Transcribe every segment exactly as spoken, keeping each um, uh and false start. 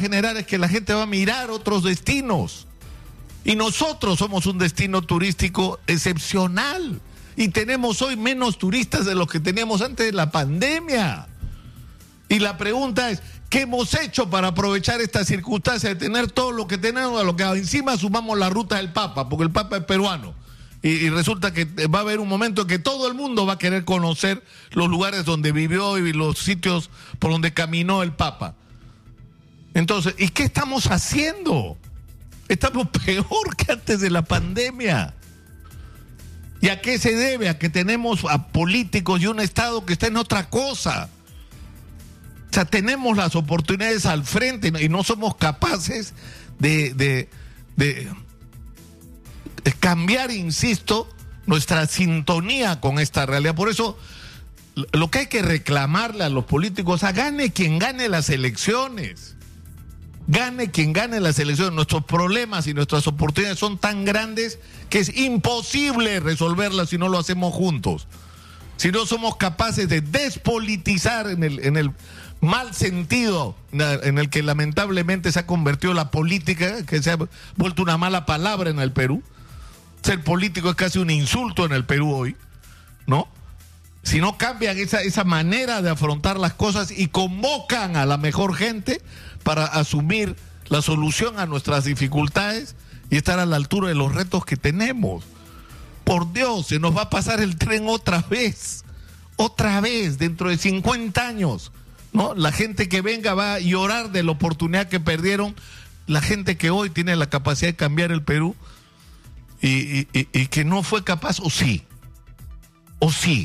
generar es que la gente va a mirar otros destinos. Y nosotros somos un destino turístico excepcional. Y tenemos hoy menos turistas de los que teníamos antes de la pandemia. Y la pregunta es, ¿qué hemos hecho para aprovechar esta circunstancia de tener todo lo que tenemos, a lo que encima sumamos la ruta del Papa, porque el Papa es peruano? Y, y resulta que va a haber un momento en que todo el mundo va a querer conocer los lugares donde vivió y los sitios por donde caminó el Papa. Entonces, ¿y qué estamos haciendo? Estamos peor que antes de la pandemia. ¿Y a qué se debe? A que tenemos a políticos y un Estado que está en otra cosa. O sea, tenemos las oportunidades al frente y no somos capaces de, de, de cambiar, insisto, nuestra sintonía con esta realidad. Por eso, lo que hay que reclamarle a los políticos, a gane quien gane las elecciones. Gane quien gane las elecciones. Nuestros problemas y nuestras oportunidades son tan grandes que es imposible resolverlas si no lo hacemos juntos. Si no somos capaces de despolitizar en el, en el mal sentido en el que lamentablemente se ha convertido la política, que se ha vuelto una mala palabra en el Perú. Ser político es casi un insulto en el Perú hoy, ¿no? Si no cambian esa, esa manera de afrontar las cosas y convocan a la mejor gente para asumir la solución a nuestras dificultades y estar a la altura de los retos que tenemos. Por Dios, se nos va a pasar el tren otra vez, otra vez, dentro de cincuenta años, ¿no? La gente que venga va a llorar de la oportunidad que perdieron, la gente que hoy tiene la capacidad de cambiar el Perú y, y, y, y que no fue capaz, o sí, o sí.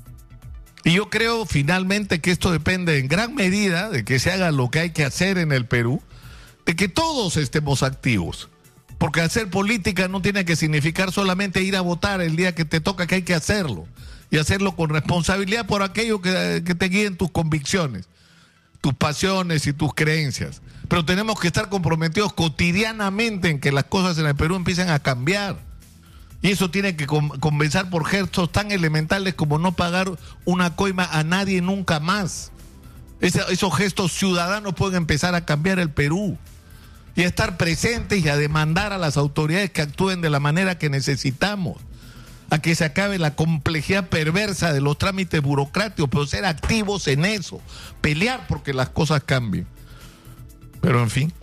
Y yo creo finalmente que esto depende en gran medida de que se haga lo que hay que hacer en el Perú, de que todos estemos activos. Porque hacer política no tiene que significar solamente ir a votar el día que te toca, que hay que hacerlo. Y hacerlo con responsabilidad por aquello que, que te guíen tus convicciones, tus pasiones y tus creencias. Pero tenemos que estar comprometidos cotidianamente en que las cosas en el Perú empiecen a cambiar. Y eso tiene que comenzar por gestos tan elementales como no pagar una coima a nadie nunca más. Ese, esos gestos ciudadanos pueden empezar a cambiar el Perú. Y a estar presentes y a demandar a las autoridades que actúen de la manera que necesitamos. A que se acabe la complejidad perversa de los trámites burocráticos, pero ser activos en eso. Pelear porque las cosas cambien. Pero en fin,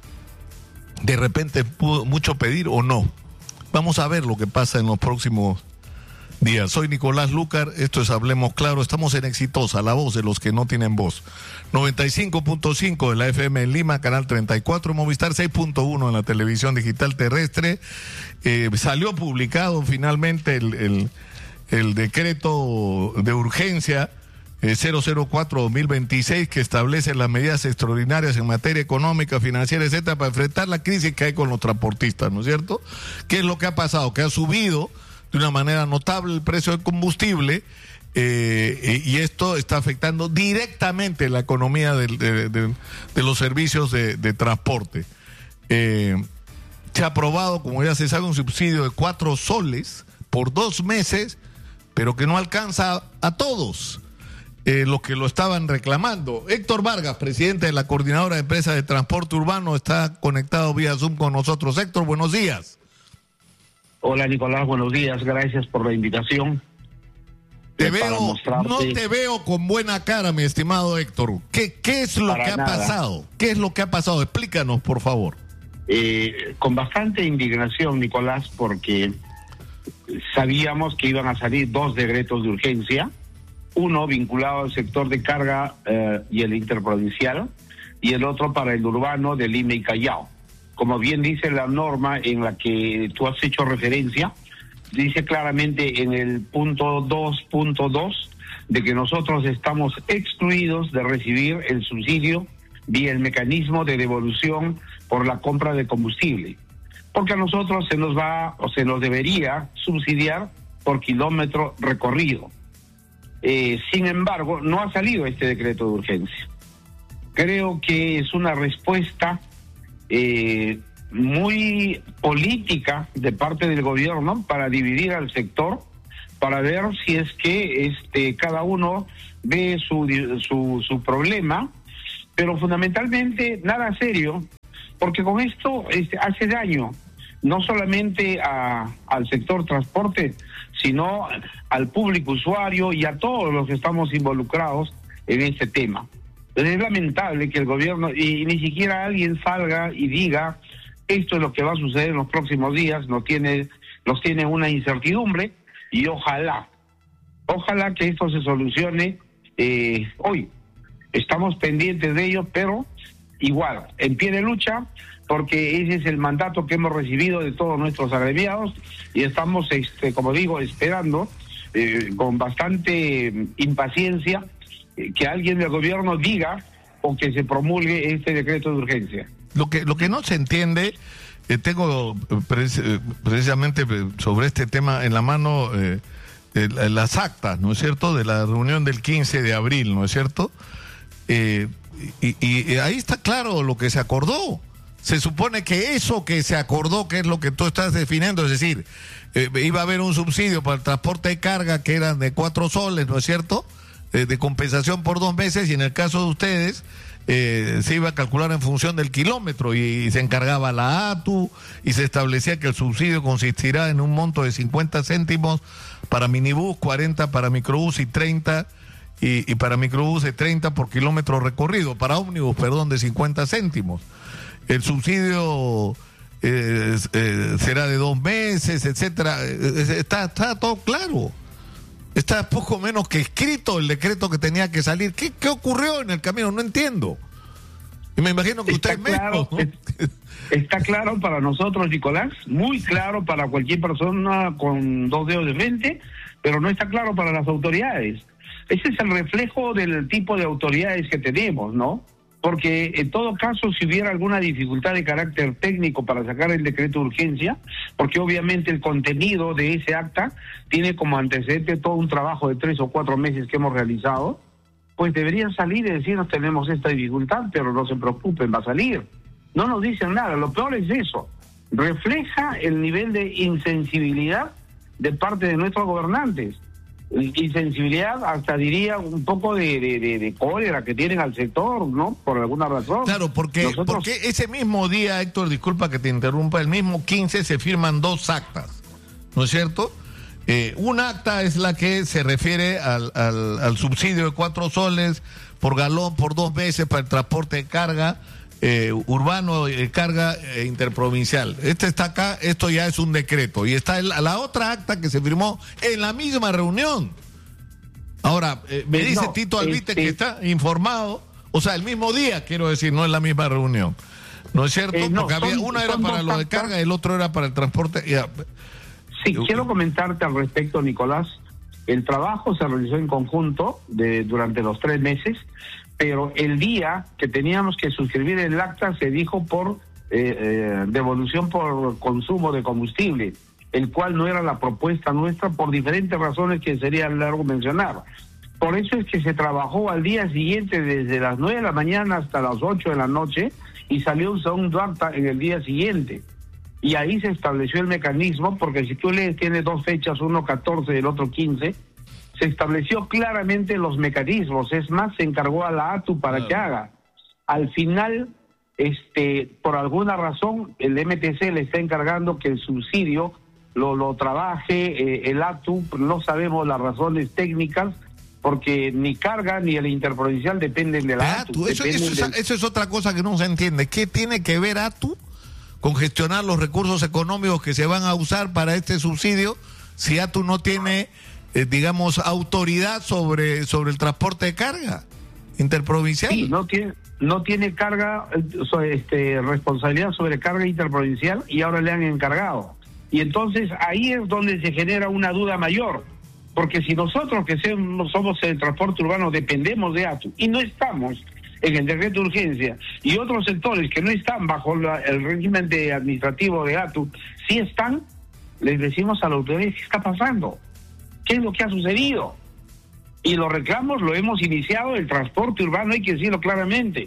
de repente pudo mucho pedir o no. Vamos a ver lo que pasa en los próximos días. Soy Nicolás Lucar, esto es Hablemos Claro, estamos en Exitosa, la voz de los que no tienen voz. noventa y cinco punto cinco de la F M en Lima, canal treinta y cuatro, Movistar seis punto uno en la televisión digital terrestre. Eh, salió publicado finalmente el, el, el decreto de urgencia eh, cero cero cuatro guión dos mil veintiséis que establece las medidas extraordinarias en materia económica, financiera, etcétera, para enfrentar la crisis que hay con los transportistas, ¿no es cierto? ¿Qué es lo que ha pasado? Que ha subido de una manera notable el precio del combustible eh, y esto está afectando directamente la economía de, de, de, de los servicios de, de transporte. Eh, se ha aprobado, como ya se sabe, un subsidio de cuatro soles por dos meses, pero que no alcanza a todos. Eh, los que lo estaban reclamando. Héctor Vargas, presidente de la Coordinadora de Empresas de Transporte Urbano, está conectado vía Zoom con nosotros. Héctor, buenos días. Hola Nicolás, buenos días, gracias por la invitación. Te veo, mostrarte... no te veo con buena cara, mi estimado Héctor. ¿Qué, qué es lo Para que ha nada. pasado? ¿Qué es lo que ha pasado? Explícanos, por favor. Eh, con bastante indignación, Nicolás, porque sabíamos que iban a salir dos decretos de urgencia, uno vinculado al sector de carga eh, y el interprovincial, y el otro para el urbano de Lima y Callao. Como bien dice la norma en la que tú has hecho referencia, dice claramente en el punto dos punto dos de que nosotros estamos excluidos de recibir el subsidio vía el mecanismo de devolución por la compra de combustible, porque a nosotros se nos va o se nos debería subsidiar por kilómetro recorrido. Eh, sin embargo, no ha salido este decreto de urgencia. Creo que es una respuesta eh, muy política de parte del gobierno para dividir al sector, para ver si es que este cada uno ve su, su, su problema, pero fundamentalmente nada serio porque con esto este, hace daño no solamente a, al sector transporte, sino al público usuario y a todos los que estamos involucrados en este tema. Entonces es lamentable que el gobierno, y ni siquiera alguien salga y diga, esto es lo que va a suceder en los próximos días, nos tiene, nos tiene una incertidumbre, y ojalá, ojalá que esto se solucione eh, hoy. Estamos pendientes de ello, pero igual, en pie de lucha, porque ese es el mandato que hemos recibido de todos nuestros agremiados, y estamos, este, como digo, esperando eh, con bastante impaciencia eh, que alguien del gobierno diga o que se promulgue este decreto de urgencia. Lo que, lo que no se entiende, eh, tengo pre- precisamente sobre este tema en la mano eh, eh, las actas, ¿no es cierto?, de la reunión del quince de abril, ¿no es cierto? Eh, y, y, y ahí está claro lo que se acordó. Se supone que eso que se acordó, que es lo que tú estás definiendo, es decir, eh, iba a haber un subsidio para el transporte de carga que eran de cuatro soles, ¿no es cierto?, eh, de compensación por dos meses, y en el caso de ustedes eh, se iba a calcular en función del kilómetro, y, y se encargaba la A T U, y se establecía que el subsidio consistirá en un monto de cincuenta céntimos para minibús, cuarenta para microbús y treinta y, y para microbús de treinta por kilómetro recorrido, para ómnibus, perdón, de cincuenta céntimos. El subsidio eh, eh, será de dos meses, etcétera. Está, está todo claro. Está poco menos que escrito el decreto que tenía que salir. ¿Qué, qué ocurrió en el camino? No entiendo. Y me imagino que está usted claro, mismo, ¿no? Está claro para nosotros, Nicolás, muy claro para cualquier persona con dos dedos de frente, pero no está claro para las autoridades. Ese es el reflejo del tipo de autoridades que tenemos, ¿no? Porque en todo caso, si hubiera alguna dificultad de carácter técnico para sacar el decreto de urgencia, porque obviamente el contenido de ese acta tiene como antecedente todo un trabajo de tres o cuatro meses que hemos realizado, pues deberían salir y decirnos tenemos esta dificultad, pero no se preocupen, va a salir. No nos dicen nada, lo peor es eso. Refleja el nivel de insensibilidad de parte de nuestros gobernantes. Insensibilidad, hasta diría un poco de, de, de, de cólera que tienen al sector, ¿no? Por alguna razón. Claro, porque, Nosotros... porque ese mismo día, Héctor, disculpa que te interrumpa, el mismo quince se firman dos actas, ¿no es cierto? Eh, un acta es la que se refiere al, al, al subsidio de cuatro soles por galón por dos meses para el transporte de carga eh, urbano, eh, carga eh, interprovincial. Este está acá, esto ya es un decreto. Y está el, la otra acta que se firmó en la misma reunión. Ahora, eh, me dice no, Tito Albite este... que está informado, o sea, el mismo día, quiero decir, no es la misma reunión. ¿No es cierto? Eh, no, Porque había, son, una era para lo de carga y el otro era para el transporte. Ya. Sí, Yo, quiero comentarte al respecto, Nicolás. El trabajo se realizó en conjunto de, durante los tres meses, pero el día que teníamos que suscribir el acta se dijo por eh, eh, devolución por consumo de combustible, el cual no era la propuesta nuestra por diferentes razones que sería largo mencionar. Por eso es que se trabajó al día siguiente desde las nueve de la mañana hasta las ocho de la noche y salió un segundo acta en el día siguiente. Y ahí se estableció el mecanismo, porque si tú lees, tiene dos fechas, uno catorce y el otro quince, se estableció claramente los mecanismos. Es más, se encargó a la A T U para claro. que haga. Al final, este, por alguna razón, el M T C le está encargando que el subsidio lo, lo trabaje eh, el A T U, no sabemos las razones técnicas, porque ni carga ni el interprovincial dependen de la A T U. Eso, eso, es, del... eso es otra cosa que no se entiende. ¿Qué tiene que ver A T U con gestionar los recursos económicos que se van a usar para este subsidio si A T U no tiene, eh, digamos, autoridad sobre, sobre el transporte de carga interprovincial? Sí, no tiene, no tiene carga, este, responsabilidad sobre carga interprovincial, y ahora le han encargado. Y entonces ahí es donde se genera una duda mayor, porque si nosotros que somos el transporte urbano dependemos de A T U y no estamos en el decreto de urgencia, y otros sectores que no están bajo la, el régimen de administrativo de A T U sí están, les decimos a la autoridad qué está pasando, qué es lo que ha sucedido. Y los reclamos lo hemos iniciado, el transporte urbano, hay que decirlo claramente,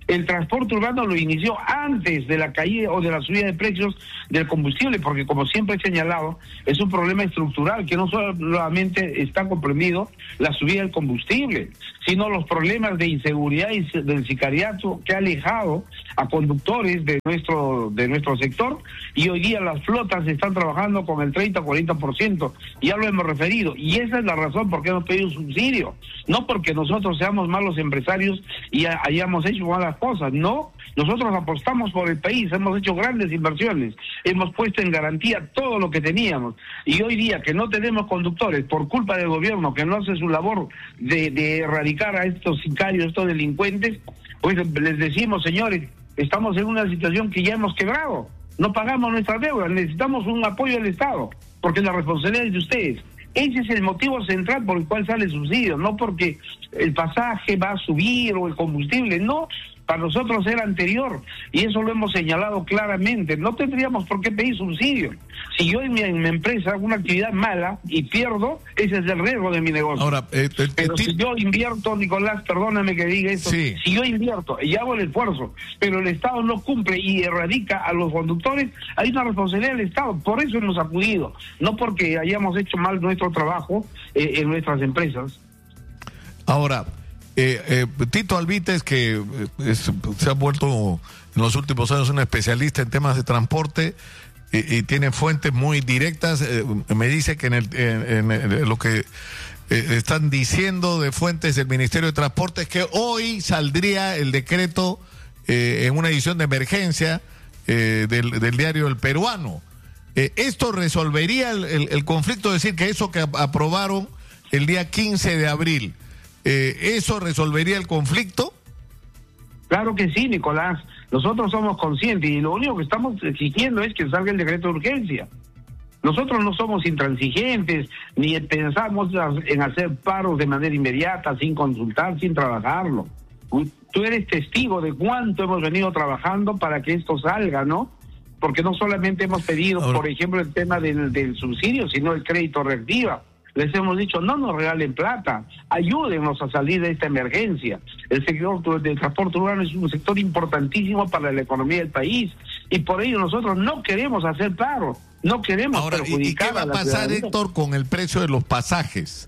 El transporte urbano lo inició antes de la caída o de la subida de precios del combustible, porque como siempre he señalado, es un problema estructural que no solamente está comprendido la subida del combustible, sino los problemas de inseguridad y del sicariato que ha alejado a conductores de nuestro de nuestro sector, y hoy día las flotas están trabajando con el treinta o cuarenta por ciento, ya lo hemos referido, y esa es la razón por qué hemos pedido un subsidio, no porque nosotros seamos malos empresarios y hayamos hecho malas cosas, no, nosotros apostamos por el país, hemos hecho grandes inversiones, hemos puesto en garantía todo lo que teníamos, y hoy día que no tenemos conductores por culpa del gobierno que no hace su labor de, de erradicar a estos sicarios, estos delincuentes, pues les decimos, señores, estamos en una situación que ya hemos quebrado, no pagamos nuestras deudas, necesitamos un apoyo del Estado, porque la responsabilidad es de ustedes. Ese es el motivo central por el cual sale el subsidio, no porque el pasaje va a subir o el combustible, no, para nosotros era anterior, y eso lo hemos señalado claramente, no tendríamos por qué pedir subsidio. Si yo en mi, en mi empresa hago una actividad mala y pierdo, ese es el riesgo de mi negocio. Ahora, eh, el, pero el, si yo invierto, Nicolás, perdóname que diga esto, sí. si yo invierto y hago el esfuerzo, pero el Estado no cumple y erradica a los conductores, hay una responsabilidad del Estado, por eso hemos acudido, no porque hayamos hecho mal nuestro trabajo eh, en nuestras empresas. Ahora, Eh, eh, Tito Alvites, que es, se ha vuelto en los últimos años un especialista en temas de transporte y, y tiene fuentes muy directas, eh, me dice que en, el, en, en lo que eh, están diciendo de fuentes del Ministerio de Transporte es que hoy saldría el decreto eh, en una edición de emergencia eh, del, del diario El Peruano. Eh, ¿Esto resolvería el, el, el conflicto? Es decir, que eso que aprobaron el día quince de abril, Eh, ¿eso resolvería el conflicto? Claro que sí, Nicolás. Nosotros somos conscientes y lo único que estamos exigiendo es que salga el decreto de urgencia. Nosotros no somos intransigentes, ni pensamos en hacer paros de manera inmediata, sin consultar, sin trabajarlo. Tú eres testigo de cuánto hemos venido trabajando para que esto salga, ¿no? Porque no solamente hemos pedido, Ahora, por ejemplo, el tema del, del subsidio, sino el crédito reactiva. Les hemos dicho, no nos regalen plata, ayúdenos a salir de esta emergencia. El sector del transporte urbano es un sector importantísimo para la economía del país y por ello nosotros no queremos hacer paro, no queremos Ahora, perjudicar ¿y qué va a pasar, Héctor, con el precio de los pasajes?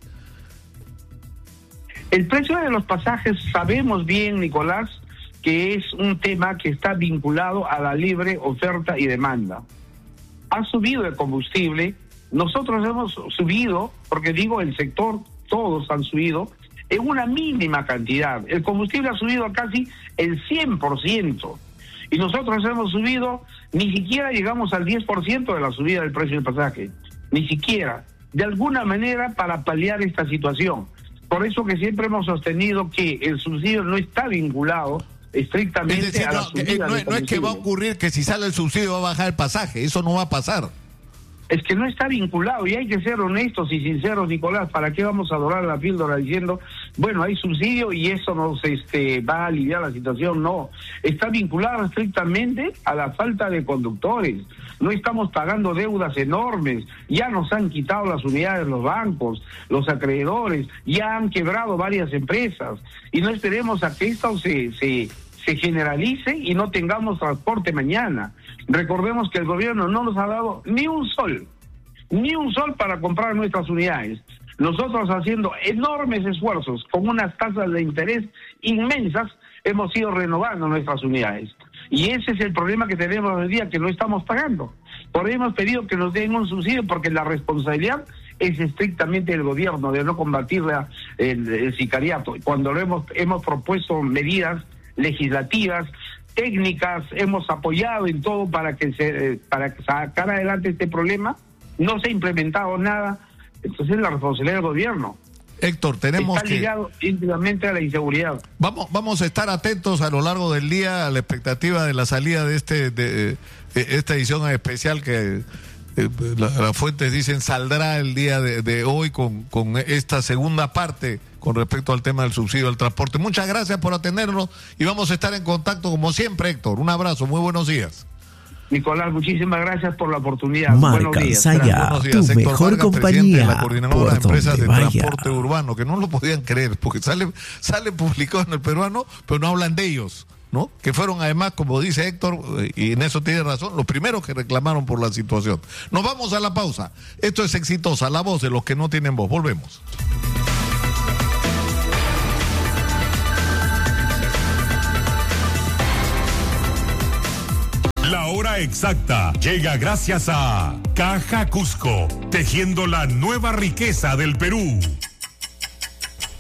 El precio de los pasajes sabemos bien, Nicolás, que es un tema que está vinculado a la libre oferta y demanda. Ha subido el combustible. Nosotros hemos subido, porque digo el sector, todos han subido, en una mínima cantidad. El combustible ha subido a casi el cien por ciento. Y nosotros hemos subido, ni siquiera llegamos al diez por ciento de la subida del precio del pasaje. Ni siquiera. De alguna manera para paliar esta situación. Por eso que siempre hemos sostenido que el subsidio no está vinculado estrictamente es decir, a la no, subida no, del no es que va a ocurrir que si sale el subsidio va a bajar el pasaje. Eso no va a pasar. Es que no está vinculado y hay que ser honestos y sinceros, Nicolás. ¿Para qué vamos a adorar la píldora diciendo, bueno, hay subsidio y eso nos este, va a aliviar la situación? No, está vinculado estrictamente a la falta de conductores. No estamos pagando deudas enormes, ya nos han quitado las unidades los bancos, los acreedores, ya han quebrado varias empresas y no esperemos a que esto se... se se generalice y no tengamos transporte mañana. Recordemos que el gobierno no nos ha dado ni un sol, ni un sol para comprar nuestras unidades. Nosotros haciendo enormes esfuerzos con unas tasas de interés inmensas hemos ido renovando nuestras unidades. Y ese es el problema que tenemos hoy día, que no estamos pagando. Por ello hemos pedido que nos den un subsidio porque la responsabilidad es estrictamente del gobierno de no combatir la, el, el sicariato. Cuando lo hemos, hemos propuesto medidas legislativas, técnicas, hemos apoyado en todo para que se para sacar adelante este problema, no se ha implementado nada, entonces es la responsabilidad del gobierno. Héctor, tenemos Está que... ligado íntimamente a la inseguridad. Vamos, vamos a estar atentos a lo largo del día a la expectativa de la salida de este de, de esta edición especial que eh, la, las fuentes dicen saldrá el día de, de hoy con, con esta segunda parte con respecto al tema del subsidio al transporte. Muchas gracias por atendernos y vamos a estar en contacto como siempre, Héctor. Un abrazo, muy buenos días. Nicolás, muchísimas gracias por la oportunidad. Marca Buenos días. Saya, Buenos días. tu Héctor mejor Vargas, compañía, presidente de la Coordinadora de por Empresas de donde vaya. Transporte Urbano, que no lo podían creer, porque sale, sale publicado en El Peruano, pero no hablan de ellos. ¿no? Que fueron además, como dice Héctor, y en eso tiene razón, los primeros que reclamaron por la situación. Nos vamos a la pausa. Esto es Exitosa, la voz de los que no tienen voz. Volvemos. La hora exacta llega gracias a Caja Cusco, tejiendo la nueva riqueza del Perú.